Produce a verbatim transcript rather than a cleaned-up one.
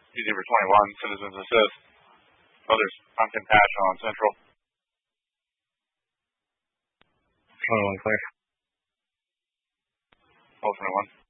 Easy for twenty-one, Citizens Assist. Others, I'm Tim Patch on Central. twenty-one clear. Hold twenty-one.